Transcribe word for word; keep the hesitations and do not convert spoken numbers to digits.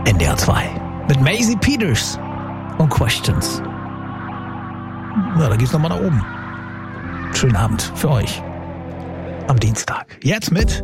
N D R zwei. Mit Maisie Peters und Questions. Ja, da geht's nochmal nach oben. Schönen Abend für euch. Am Dienstag. Jetzt mit